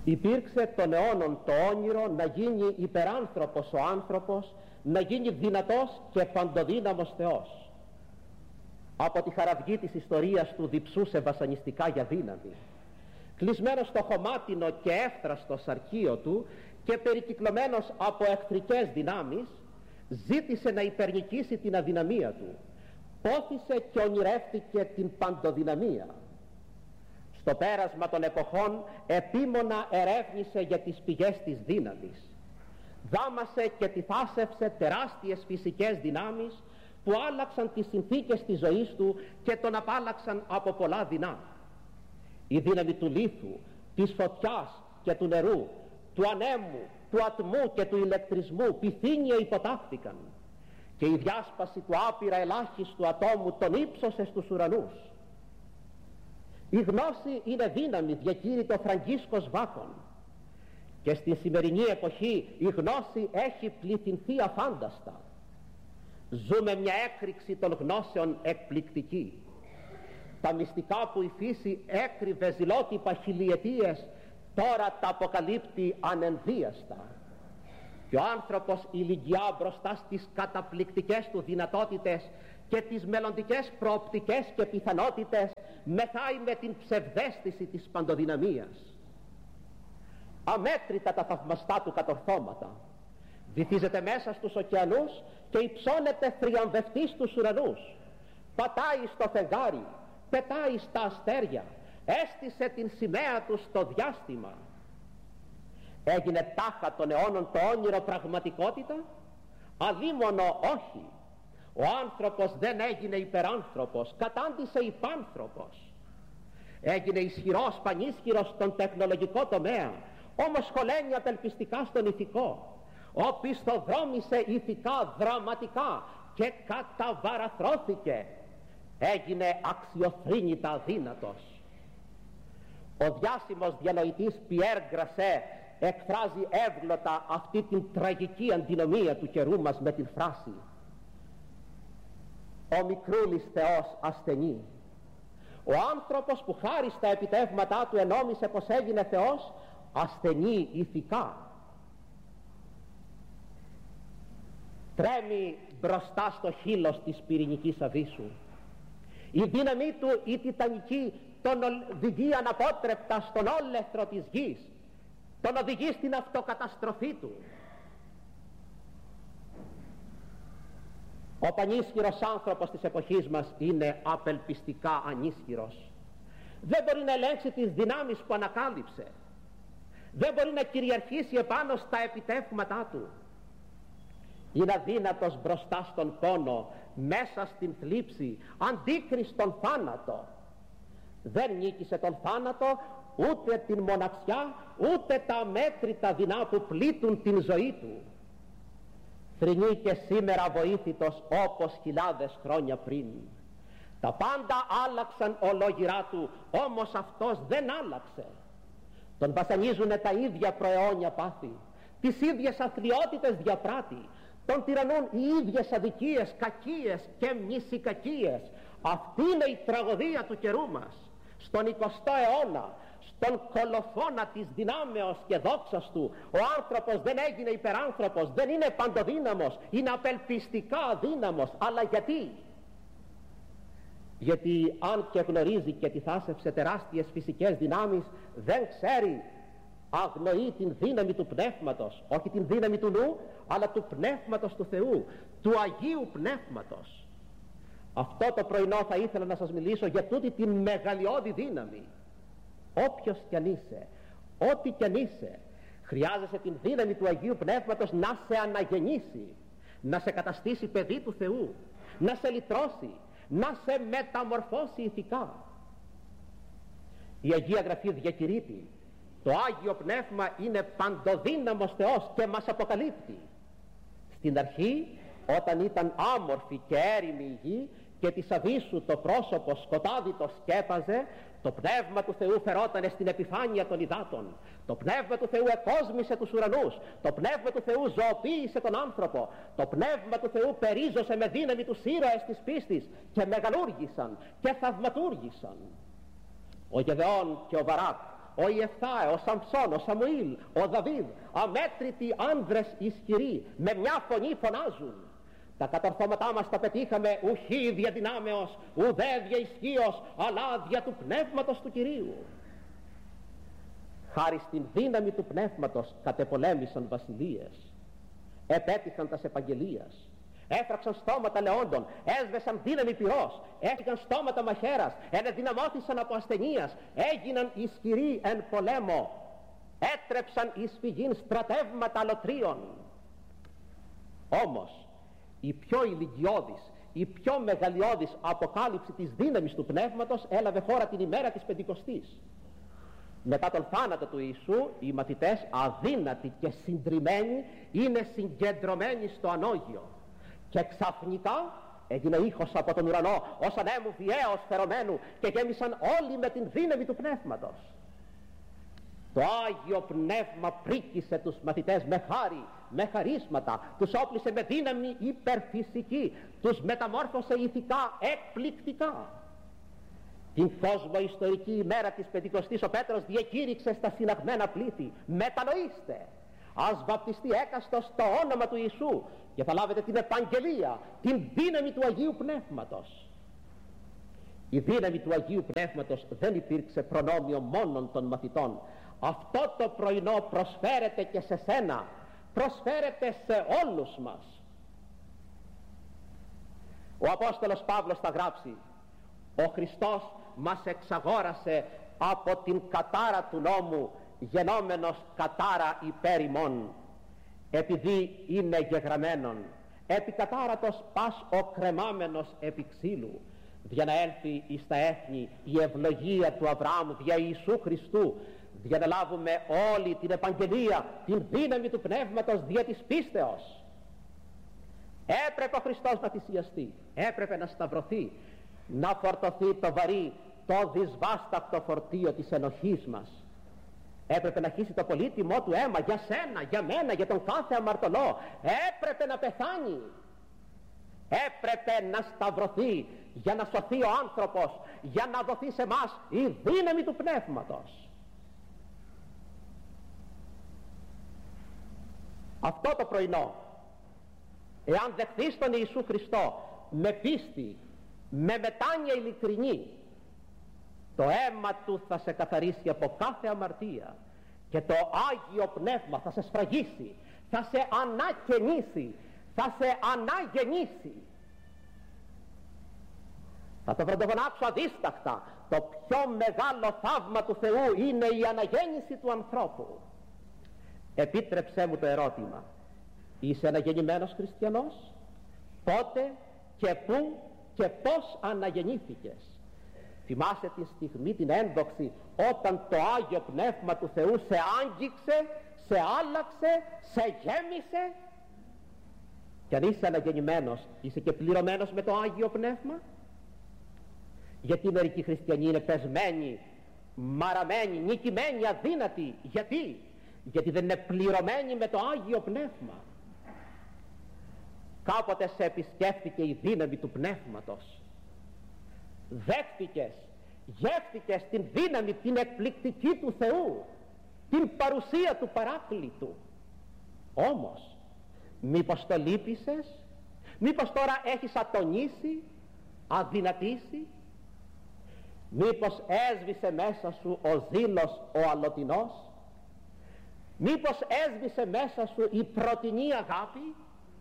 Υπήρξε των αιώνων το όνειρο να γίνει υπεράνθρωπος ο άνθρωπος, να γίνει δυνατός και παντοδύναμος Θεός. Από τη χαραυγή της ιστορίας του διψούσε βασανιστικά για δύναμη. Κλεισμένος στο χωμάτινο και εύθραστο σαρκείο του και περικυκλωμένος από εχθρικές δυνάμεις, ζήτησε να υπερνικήσει την αδυναμία του. Πόθησε και ονειρεύτηκε την παντοδυναμία. Στο πέρασμα των εποχών επίμονα ερεύνησε για τις πηγές της δύναμης. Δάμασε και τυφάσευσε τεράστιες φυσικές δυνάμεις που άλλαξαν τις συνθήκες της ζωής του και τον απάλλαξαν από πολλά δεινά. Η δύναμη του λίθου, της φωτιάς και του νερού, του ανέμου, του ατμού και του ηλεκτρισμού πυθύνια υποτάχθηκαν, και η διάσπαση του άπειρα ελάχιστου ατόμου τον ύψωσε στους ουρανούς. Η γνώση είναι δύναμη, διακήρυται ο Φραγκίσκος Βάκων, και στη σημερινή εποχή η γνώση έχει πληθυνθεί αφάνταστα. Ζούμε μια έκρηξη των γνώσεων εκπληκτική. Τα μυστικά που η φύση έκρυβε ζηλότυπα χιλιετίες τώρα τα αποκαλύπτει ανενδίαστα, και ο άνθρωπος ηλικιά μπροστά στις καταπληκτικές του δυνατότητες και τις μελλοντικές προοπτικές και πιθανότητες μεθάει με την ψευδαίσθηση της παντοδυναμίας. Αμέτρητα τα θαυμαστά του κατορθώματα, βυθίζεται μέσα στους ωκεανούς και υψώνεται θριαμβευτής στους ουρανούς, πατάει στο φεγγάρι, πετάει στα αστέρια, έστησε την σημαία του στο διάστημα. Έγινε τάχα των αιώνων το όνειρο πραγματικότητα? Αλίμονο όχι. Ο άνθρωπος δεν έγινε υπεράνθρωπος, κατάντησε υπάνθρωπος. Έγινε ισχυρός, πανίσχυρος στον τεχνολογικό τομέα, όμως χωλαίνει απελπιστικά στον ηθικό. Οπισθοδρόμησε ηθικά δραματικά και καταβαραθρώθηκε. Έγινε αξιοθρήνητα αδύνατος. Ο διάσημος διανοητής Πιέρ Γκρασέ εκφράζει εύγλωτα αυτή την τραγική αντινομία του καιρού μας με την φράση: «Ο μικρούλης Θεός ασθενεί». Ο άνθρωπος που χάρη στα επιτεύγματά του ενόμισε πως έγινε Θεός, ασθενεί ηθικά. Τρέμει μπροστά στο χείλος της πυρηνικής αβύσσου. Η δύναμή του η τιτανική τον οδηγεί αναπότρεπτα στον όλεθρο της γης, τον οδηγεί στην αυτοκαταστροφή του. Ο πανίσχυρος άνθρωπος της εποχής μας είναι απελπιστικά ανίσχυρος. Δεν μπορεί να ελέγξει τις δυνάμεις που ανακάλυψε. Δεν μπορεί να κυριαρχήσει επάνω στα επιτεύγματά του. Είναι αδύνατος μπροστά στον πόνο, μέσα στην θλίψη, αντίκρι στον θάνατο. Δεν νίκησε τον θάνατο, ούτε την μοναξιά, ούτε τα αμέτρητα δεινά που πλήττουν την ζωή του. Θρηνεί και σήμερα βοήθητος όπως χιλιάδες χρόνια πριν. Τα πάντα άλλαξαν ολόγυρά του, όμως αυτός δεν άλλαξε. Τον βασανίζουνε τα ίδια προαιώνια πάθη, τις ίδιες αθλιότητες διαπράττει, τον τυραννούν οι ίδιες αδικίες, κακίες και μνησικακίες. Αυτή είναι η τραγωδία του καιρού μας. Στον 20ο αιώνα, στον κολοφόνα της δυνάμεως και δόξας του, ο άνθρωπος δεν έγινε υπεράνθρωπος, δεν είναι παντοδύναμος, είναι απελπιστικά αδύναμος. Αλλά γιατί? Γιατί αν και γνωρίζει και τυθάσευσε τεράστιες φυσικές δυνάμεις, δεν ξέρει, αγνοεί την δύναμη του πνεύματος, όχι την δύναμη του νου, αλλά του πνεύματος του Θεού, του Αγίου Πνεύματος. Αυτό το πρωινό θα ήθελα να σας μιλήσω για τούτη την μεγαλειώδη δύναμη. Όποιος κι αν είσαι, ό,τι κι αν είσαι, χρειάζεσαι την δύναμη του Αγίου Πνεύματος να σε αναγεννήσει, να σε καταστήσει παιδί του Θεού, να σε λυτρώσει, να σε μεταμορφώσει ηθικά. Η Αγία Γραφή διακηρύττει: το Άγιο Πνεύμα είναι παντοδύναμος Θεός και μας αποκαλύπτει. Στην αρχή, όταν ήταν άμορφη και έρημη η γη και της αβύσσου το πρόσωπο σκοτάδι το σκέπαζε, το Πνεύμα του Θεού φερότανε στην επιφάνεια των υδάτων. Το Πνεύμα του Θεού εκόσμησε τους ουρανούς. Το Πνεύμα του Θεού ζωοποίησε τον άνθρωπο. Το Πνεύμα του Θεού περίζωσε με δύναμη τους ήρωες της πίστης και μεγαλούργησαν και θαυματούργησαν. Ο Γεδεών και ο Βαράκ, ο Ιεφθά, ο Σαμψόν, ο Σαμουήλ, ο Δαβίδ, αμέτρητοι άνδρες ισχυροί, με μια φωνή φωνάζουν. Τα κατορθώματά μας τα πετύχαμε ουχή δια δυνάμεως, ουδέ δια ισχύος, αλλά δια του πνεύματος του Κυρίου. Χάρη στην δύναμη του πνεύματος κατεπολέμησαν βασιλείες, επέτυχαν τας επαγγελίας, έφραξαν στόματα λεόντων, έσβεσαν δύναμη πυρός, έφυγαν στόματα μαχαίρας, ενεδυναμώθησαν από ασθενείας, έγιναν ισχυροί εν πολέμο, έτρεψαν εις φυγήν στρατεύματα αλωτρίων. Όμως η πιο ηλικιώδης, η πιο μεγαλειώδης αποκάλυψη της δύναμης του πνεύματος έλαβε χώρα την ημέρα της Πεντηκοστής. Μετά τον θάνατο του Ιησού, οι μαθητές, αδύνατοι και συντριμμένοι, είναι συγκεντρωμένοι στο ανώγειο, και ξαφνικά έγινε ήχος από τον ουρανό ως ανέμου βιαίως φερωμένου, και γέμισαν όλοι με την δύναμη του πνεύματος. Το Άγιο Πνεύμα πρίκησε τους μαθητές με χάρη, με χαρίσματα, τους όπλησε με δύναμη υπερφυσική, τους μεταμόρφωσε ηθικά εκπληκτικά. Την κόσμο-ιστορική ημέρα της Πεντηκοστής ο Πέτρος διακήρυξε στα συναγμένα πλήθη: μετανοήστε, ας βαπτιστεί έκαστος στο όνομα του Ιησού και θα λάβετε την επαγγελία, την δύναμη του Αγίου Πνεύματος. Η δύναμη του Αγίου Πνεύματος δεν υπήρξε προνόμιο μόνον των μαθητών. Αυτό το πρωινό προσφέρεται και σε σένα, προσφέρεται σε όλους μας. Ο Απόστολος Παύλος θα γράψει: ο Χριστός μας εξαγόρασε από την κατάρα του νόμου, γενόμενος κατάρα υπέρ ημών, επειδή είναι γεγραμμένον, επί κατάρατος πας ο κρεμάμενος επί ξύλου, για να έλθει εις τα έθνη η ευλογία του Αβραάμ δια Ιησού Χριστού, για να λάβουμε όλη την επαγγελία, την δύναμη του πνεύματος δια της πίστεως. Έπρεπε ο Χριστός να θυσιαστεί, έπρεπε να σταυρωθεί, να φορτωθεί το βαρύ, το δυσβάστακτο φορτίο της ενοχής μας. Έπρεπε να χύσει το πολύτιμό του αίμα για σένα, για μένα, για τον κάθε αμαρτωλό. Έπρεπε να πεθάνει, έπρεπε να σταυρωθεί για να σωθεί ο άνθρωπος, για να δοθεί σε μας η δύναμη του πνεύματος. Αυτό το πρωινό, εάν δεχθείς τον Ιησού Χριστό με πίστη, με μετάνοια ειλικρινή, το αίμα του θα σε καθαρίσει από κάθε αμαρτία και το Άγιο Πνεύμα θα σε σφραγίσει, θα σε ανακαινήσει, θα σε αναγεννήσει. Θα το βροντοφωνάξω αδίστακτα: το πιο μεγάλο θαύμα του Θεού είναι η αναγέννηση του ανθρώπου. Επίτρεψέ μου το ερώτημα: είσαι αναγεννημένος χριστιανός? Πότε και πού και πώς αναγεννήθηκες? Θυμάσαι τη στιγμή την ένδοξη όταν το Άγιο Πνεύμα του Θεού σε άγγιξε, σε άλλαξε, σε γέμισε? Και αν είσαι αναγεννημένος, είσαι και πληρωμένος με το Άγιο Πνεύμα? Γιατί μερικοί χριστιανοί είναι πεσμένοι, μαραμένοι, νικημένοι, αδύνατοι? Γιατί δεν είναι πληρωμένοι με το Άγιο Πνεύμα. Κάποτε σε επισκέφθηκε η δύναμη του Πνεύματος, δέχτηκες, γεύτηκες την δύναμη, την εκπληκτική του Θεού, την παρουσία του Παράκλητου. Όμως μήπως το λύπησες? Μήπως τώρα έχεις ατονίσει, αδυνατήσει? Μήπως έσβησε μέσα σου ο ζήλος ο αλωτινός? Μήπως έσβησε μέσα σου η πρωτινή αγάπη?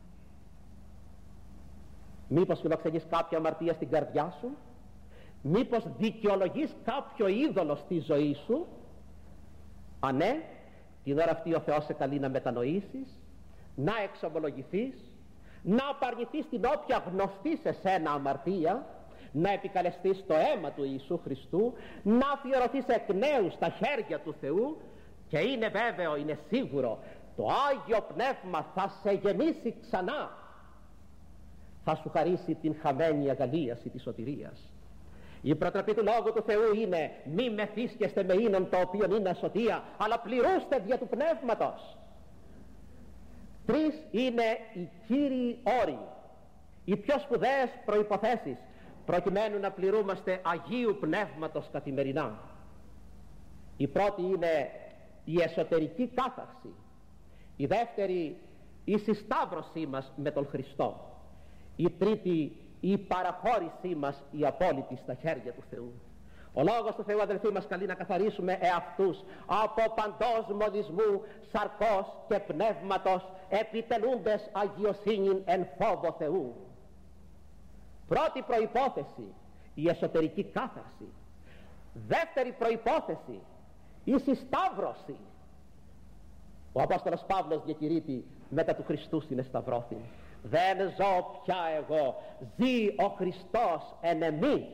Μήπως φιλοξενείς κάποια αμαρτία στην καρδιά σου? Μήπως δικαιολογείς κάποιο είδωλο στη ζωή σου? Αν ναι, την ώρα αυτή ο Θεός σε καλεί να μετανοήσεις, να εξομολογηθείς, να απαρνηθείς την όποια γνωστή σε σένα αμαρτία, να επικαλεστείς το αίμα του Ιησού Χριστού, να αφιερωθείς εκ νέου στα χέρια του Θεού, και είναι βέβαιο, είναι σίγουρο, το Άγιο Πνεύμα θα σε γεμίσει ξανά, θα σου χαρίσει την χαμένη αγαλίαση της σωτηρίας. Η προτροπή του Λόγου του Θεού είναι: μη μεθύσκεστε με ίνον το οποίο είναι ασωτεία, αλλά πληρούστε δια του Πνεύματος. Τρεις είναι οι κύριοι όροι, οι πιο σπουδαίες προϋποθέσεις προκειμένου να πληρούμαστε Αγίου Πνεύματος καθημερινά. Η πρώτη είναι η εσωτερική κάθαρση. Η δεύτερη η συσταύρωσή μας με τον Χριστό. Η τρίτη η παραχώρησή μας η απόλυτη στα χέρια του Θεού. Ο Λόγος του Θεού, αδελφοί, μας καλεί να καθαρίσουμε εαυτούς από παντός μολυσμού, σαρκός και πνεύματος, επιτελούντες αγιοσύνην εν φόβο Θεού. Πρώτη προϋπόθεση η εσωτερική κάθαρση. Δεύτερη προϋπόθεση η συσταύρωση. Ο Απόστολος Παύλος διακηρύττει μετά του Χριστού συνεσταυρώθην. Δεν ζω πια εγώ, ζει ο Χριστός εν εμεί.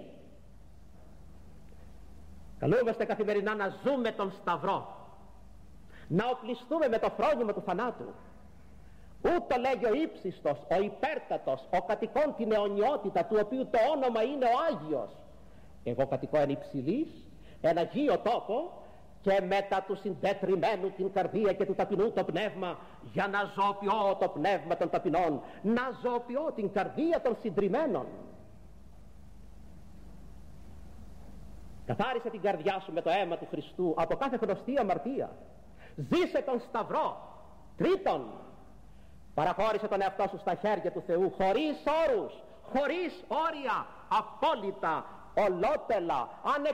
Καλούμαστε καθημερινά να ζούμε τον Σταυρό, να οπλιστούμε με το φρόνημα του θανάτου. Ούτω λέγει ο ύψιστος, ο υπέρτατος, ο κατοικών την αιωνιότητα, του οποίου το όνομα είναι ο Άγιος. Εγώ κατοικώ εν υψηλής, εν αγίο τόπο, και μετά του συντετριμένου την καρδία και του ταπεινού το πνεύμα, για να ζωοποιώ το πνεύμα των ταπεινών, να ζωοποιώ την καρδία των συντριμμένων. Καθάρισε την καρδιά σου με το αίμα του Χριστού από κάθε γνωστή αμαρτία. Ζήσε τον Σταυρό. Τρίτον, παραχώρησε τον εαυτό σου στα χέρια του Θεού, χωρίς όρους, χωρίς όρια, απόλυτα, ολότελα,